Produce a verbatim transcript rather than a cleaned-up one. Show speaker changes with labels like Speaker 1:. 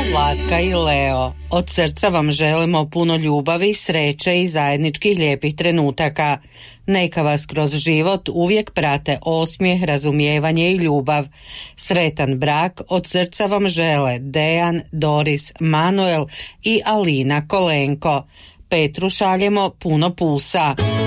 Speaker 1: Vlatka i Leo. Od srca vam želimo puno ljubavi, sreće i zajedničkih lijepih trenutaka. Neka vas kroz život uvijek prate osmijeh, razumijevanje i ljubav. Sretan brak od srca vam žele Dejan, Doris, Manuel i Alina Kolenko. Petru šaljemo puno pusa.